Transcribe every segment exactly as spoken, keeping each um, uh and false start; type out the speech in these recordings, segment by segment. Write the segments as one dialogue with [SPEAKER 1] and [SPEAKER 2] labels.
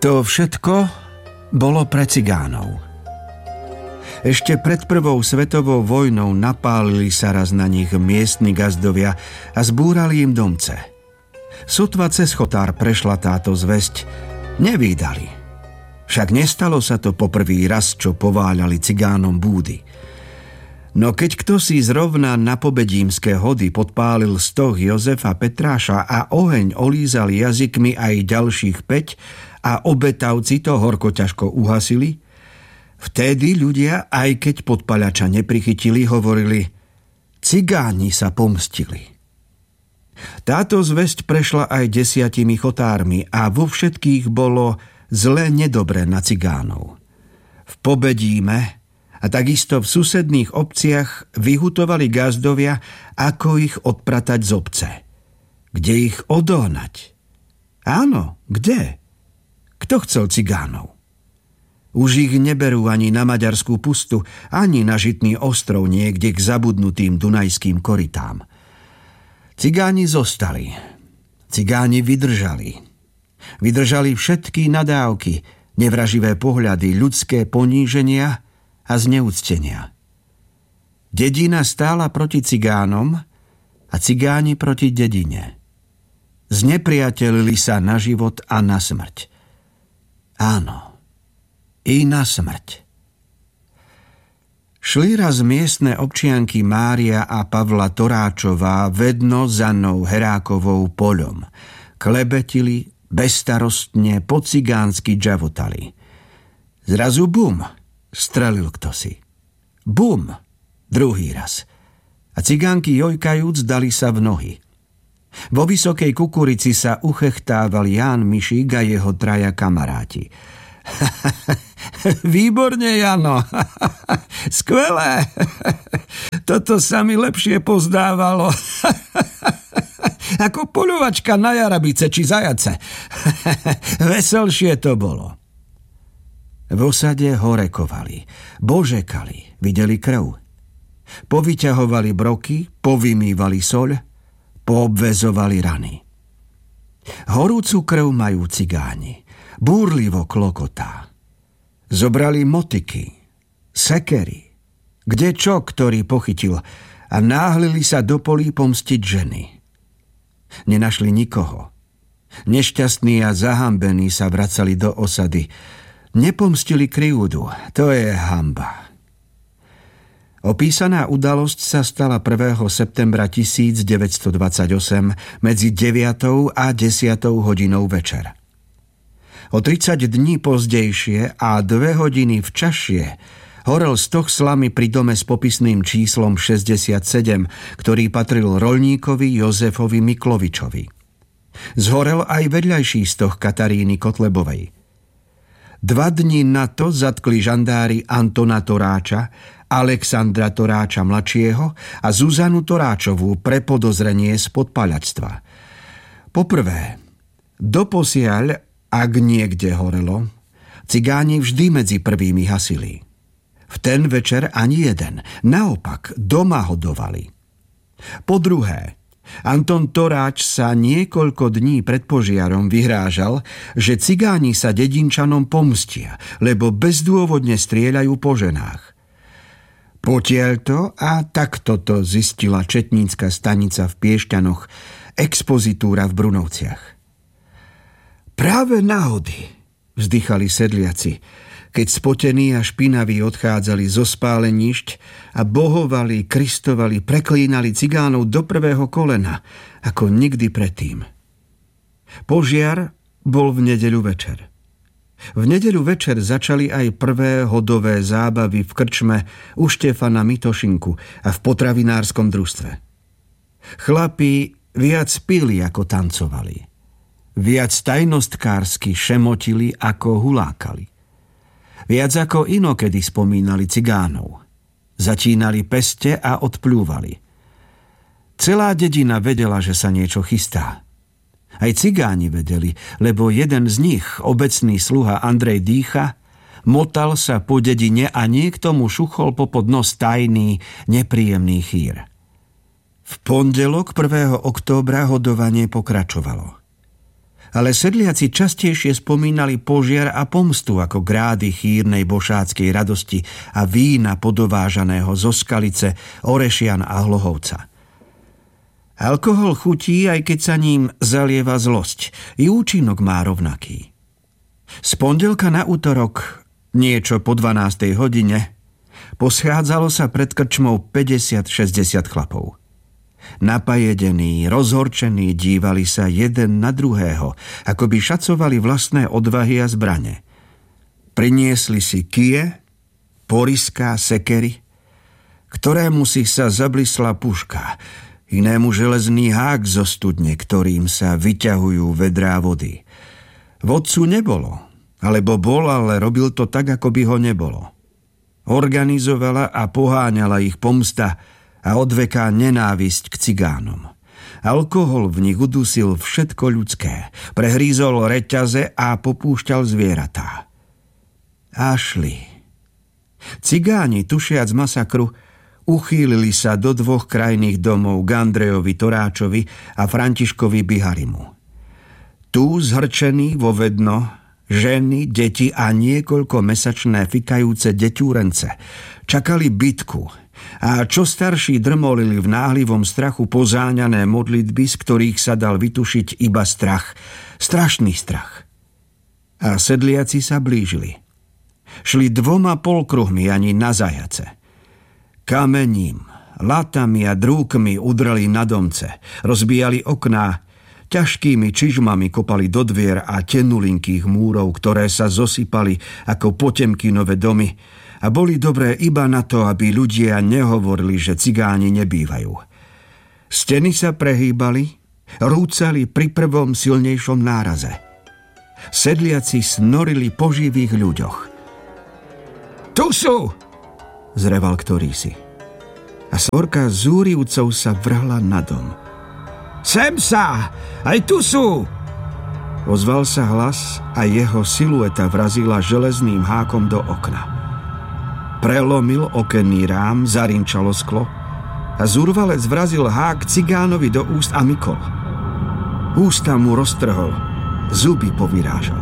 [SPEAKER 1] To všetko bolo pre cigánov. Ešte pred prvou svetovou vojnou napálili sa raz na nich miestni gazdovia a zbúrali im domce. Sotva cez chotár prešla táto zvesť, nevídali. Však nestalo sa to poprvý raz, čo pováľali cigánom búdy. No keď kto si zrovna na pobedímske hody podpálil stoh Jozefa Petráša a oheň olízal jazykmi aj ďalších päť a obetavci to horko ťažko uhasili, vtedy ľudia, aj keď podpaľača neprichytili, hovorili: cigáni sa pomstili. Táto zvesť prešla aj desiatimi chotármi a vo všetkých bolo zle nedobre na cigánov. V Pobedíme a takisto v susedných obciach vyhutovali gazdovia, ako ich odpratať z obce. Kde ich odohnať? Áno, kde? Kto chcel cigánov? Už ich neberú ani na maďarskú pustu, ani na Žitný ostrov niekde k zabudnutým dunajským korytám. Cigáni zostali. Cigáni vydržali. Vydržali všetky nadávky, nevraživé pohľady, ľudské poníženia a zneúctenia. Dedina stála proti cigánom a cigáni proti dedine. Znepriatelili sa na život a na smrť. Áno, i na smrť. Šli raz miestne občianky Mária a Pavla Toráčová vedno za Annou Herákovou poľom. Klebetili, bezstarostne, po cigánsky džavotali. Zrazu bum, strelil ktosi. Bum, druhý raz. A cigánky jojkajúc dali sa v nohy. Vo vysokej kukurici sa uchechtával Ján Mišík a jeho traja kamaráti. Výborne, Jano. Skvelé. Toto sa mi lepšie pozdávalo. Ako poľovačka na jarabice či zajace. Veselšie to bolo. V osade horekovali, božekali, videli krv. Povyťahovali broky, povymývali soľ, poobvezovali rany. Horúcu krv majú cigáni, búrlivo klokotá. Zobrali motiky, sekery, kdečo, ktorý pochytil, a náhlili sa do polí pomstiť ženy. Nenašli nikoho. Nešťastní a zahambení sa vracali do osady. Nepomstili krivdu, to je hanba. Opísaná udalosť sa stala prvého septembra tisícdeväťstodvadsaťosem medzi deviatou a desiatou hodinou večer. O tridsať dní pozdejšie a dve hodiny včasšie horel stoh slamy pri dome s popisným číslom šesťdesiatsedem, ktorý patril roľníkovi Jozefovi Miklovičovi. Zhorel aj vedľajší stoh Kataríny Kotlebovej. Dva dni na to zatkli žandári Antona Toráča, Alexandra Toráča mladšieho a Zuzanu Toráčovú pre podozrenie z podpaľačstva. Poprvé, doposiaľ, ak niekde horelo, cigáni vždy medzi prvými hasili. V ten večer ani jeden, naopak doma hodovali. Po druhé, Anton Toráč sa niekoľko dní pred požiarom vyhrážal, že cigáni sa dedinčanom pomstia, lebo bezdôvodne strieľajú po ženách. Potiaľto a takto to zistila četnícka stanica v Piešťanoch, expozitúra v Brunovciach. Práve náhody, vzdychali sedliaci, keď spotení a špinaví odchádzali zo spálenišť a bohovali, kristovali, preklínali cigánov do prvého kolena, ako nikdy predtým. Požiar bol v nedeľu večer. V nedeľu večer začali aj prvé hodové zábavy v krčme u Štefana Mitošinku a v potravinárskom družstve. Chlapi viac pili, ako tancovali. Viac tajnostkársky šemotili, ako hulákali. Viac ako inokedy spomínali cigánov. Začínali peste a odpľúvali. Celá dedina vedela, že sa niečo chystá. Aj cigáni vedeli, lebo jeden z nich, obecný sluha Andrej Dýcha, motal sa po dedine a niekto mu šuchol popod nos tajný, nepríjemný chýr. V pondelok prvého októbra hodovanie pokračovalo. Ale sedliaci častejšie spomínali požiar a pomstu ako grády chýrnej bošáckej radosti a vína podovážaného zo Skalice, Orešian a Hlohovca. Alkohol chutí, aj keď sa ním zalieva zlosť. I účinok má rovnaký. Z pondelka na utorok, niečo po dvanástej hodine, poschádzalo sa pred krčmou päťdesiat šesťdesiat chlapov. Napajedení, rozhorčení dívali sa jeden na druhého, ako by šacovali vlastné odvahy a zbrane. Priniesli si kije, poriská, sekery, ktorému si sa zablisla puška, inému železný hák zo studne, ktorým sa vyťahujú vedrá vody. Vodcu nebolo, alebo bol, ale robil to tak, ako by ho nebolo. Organizovala a poháňala ich pomsta a odveká nenávisť k cigánom. Alkohol v nich udusil všetko ľudské, prehrízol reťaze a popúšťal zvieratá. A šli. Cigáni, tušiac masakru, uchýlili sa do dvoch krajných domov k Andrejovi Toráčovi a Františkovi Biharimu. Tu zhrčení vo vedno, ženy, deti a niekoľkomesačné fikajúce deťúrence čakali bitku a čo starší drmolili v náhlivom strachu pozáňané modlitby, z ktorých sa dal vytušiť iba strach, strašný strach. A sedliaci sa blížili. Šli dvoma polkruhmi ani na zajace. Kamením, latami a drúkmi udreli na domce, rozbíjali okná, ťažkými čižmami kopali do dvier a tenulinkých múrov, ktoré sa zosypali ako Potemkinové domy a boli dobré iba na to, aby ľudia nehovorili, že cigáni nebývajú. Steny sa prehýbali, rúcali pri prvom silnejšom náraze. Sedliaci snorili po živých ľuďoch. Tu sú! Zreval ktorýsi. A svorka zúrivcov sa vrhla na dom. Sem sa! Aj tu sú! Ozval sa hlas a jeho silueta vrazila železným hákom do okna. Prelomil okenný rám, zarinčalo sklo a zúrvalec vrazil hák cigánovi do úst a mykol. Ústa mu roztrhol, zuby povyrážal.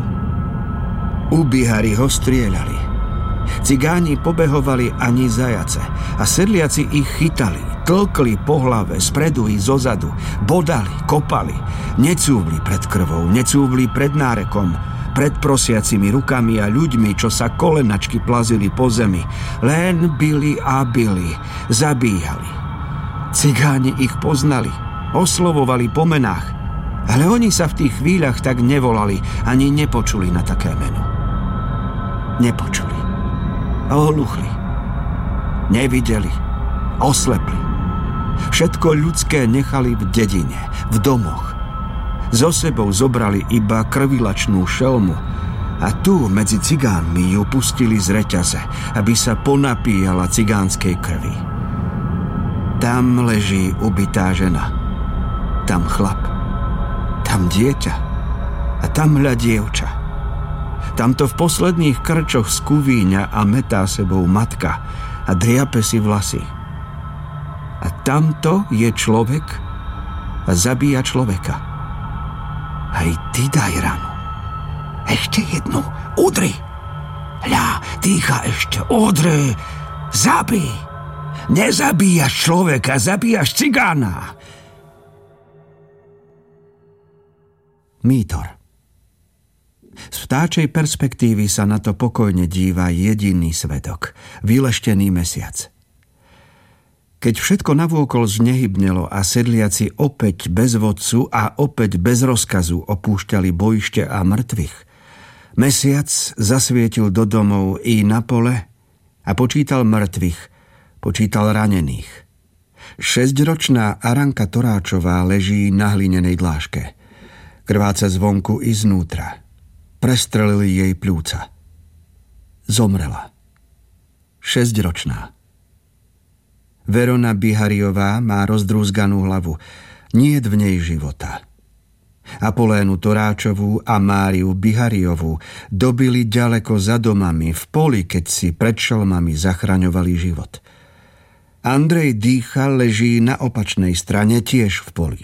[SPEAKER 1] U Bihari ho strieľali. Cigáni pobehovali ani zajace a sedliaci ich chytali, tlkli po hlave, spredu i zozadu, bodali, kopali, necúvli pred krvou, necúvli pred nárekom, pred prosiacimi rukami a ľuďmi, čo sa kolenačky plazili po zemi, len bili a bili, zabíjali. Cigáni ich poznali, oslovovali po menách, ale oni sa v tých chvíľach tak nevolali, ani nepočuli na také meno. Nepočuli. Ohluchli. Nevideli. Oslepli. Všetko ľudské nechali v dedine, v domoch. So sebou zobrali iba krvilačnú šelmu a tu medzi cigánmi ju pustili z reťaze, aby sa ponapíjala cigánskej krvi. Tam leží ubitá žena. Tam chlap. Tam dieťa. A tam hľa dievča. Tamto v posledných krčoch skuvíňa a metá sebou matka a driape si vlasy. A tamto je človek a zabíja človeka. Aj ty daj ranu. Ešte jednu. Udri. Hľa, dýcha ešte. Udri. Zabij. Nezabíjaš človeka, zabíjaš cigána. Mítor. Z vtáčej perspektívy sa na to pokojne díva jediný svedok, vyleštený mesiac. Keď všetko navôkol znehybnelo a sedliaci opäť bez vodcu a opäť bez rozkazu opúšťali bojište a mŕtvych, mesiac zasvietil do domov i na pole a počítal mŕtvych, počítal ranených. Šesťročná Aranka Toráčová leží na hlinenej dláške. Krváca zvonku i znútra. Prestrelili jej pľúca. Zomrela. Šesťročná. Verona Bihariová má rozdrúzganú hlavu. Niet v nej života. Apolénu Toráčovú a Máriu Bihariovú dobili ďaleko za domami, v poli, keď si pred šelmami zachraňovali život. Andrej Dýcha leží na opačnej strane, tiež v poli.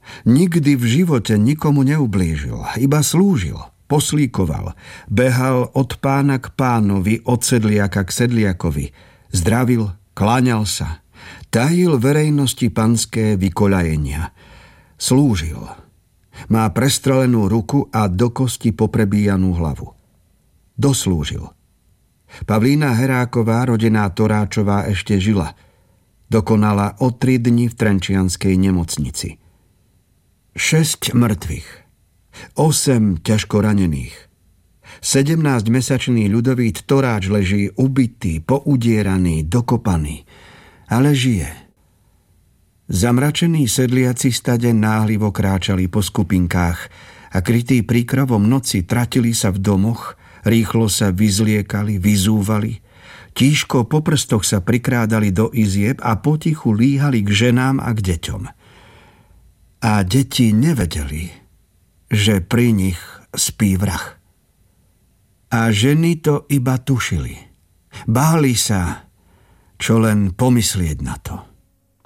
[SPEAKER 1] Nikdy v živote nikomu neublížil, iba slúžil, poslíkoval, behal od pána k pánovi, od sedliaka k sedliakovi, zdravil, kláňal sa, tajil verejnosti panské vykoľajenia, slúžil. Má prestrelenú ruku a do kosti poprebíjanú hlavu. Doslúžil. Pavlína Heráková, rodená Toráčová, ešte žila. Dokonala o tri dni v trenčianskej nemocnici. Šesť mŕtvych, osem ťažko ranených. Sedemnásťmesačný Ľudovít Toráč leží ubitý, poudieraný, dokopaný, ale žije. Zamračení sedliaci stade náhlivo kráčali po skupinkách a krytí príkrovom noci tratili sa v domoch, rýchlo sa vyzliekali, vyzúvali, tížko po prstoch sa prikrádali do izieb a potichu líhali k ženám a k deťom. A deti nevedeli, že pri nich spí vrah. A ženy to iba tušili. Báli sa, čo len pomyslieť na to.